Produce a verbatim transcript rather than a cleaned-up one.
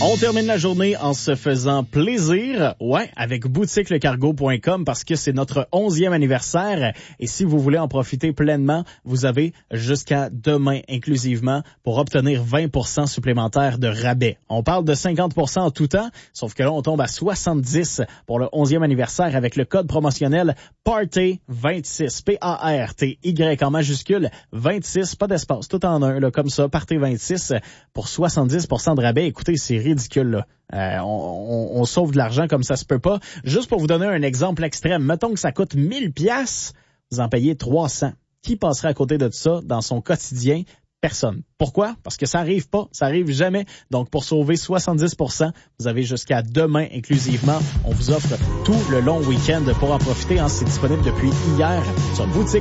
On termine la journée en se faisant plaisir, ouais, avec boutique le cargo point com parce que c'est notre onzième anniversaire et si vous voulez en profiter pleinement, vous avez jusqu'à demain inclusivement pour obtenir vingt pour cent supplémentaires de rabais. On parle de cinquante pour cent en tout temps, sauf que là on tombe à soixante-dix pour le onzième anniversaire avec le code promotionnel Party vingt-six, P A R T Y en majuscule, vingt-six, pas d'espace, tout en un, là, comme ça, Party vingt-six pour soixante-dix pour cent de rabais. Écoutez, c'est ridicule, là. Euh, on, on, on sauve de l'argent comme ça se peut pas. Juste pour vous donner un exemple extrême, mettons que ça coûte mille piastres, vous en payez trois cents. Qui passerait à côté de ça dans son quotidien? Personne. Pourquoi? Parce que ça arrive pas, ça arrive jamais. Donc, pour sauver soixante-dix pour cent, vous avez jusqu'à demain inclusivement. On vous offre tout le long week-end pour en profiter. Hein, c'est disponible depuis hier sur boutique.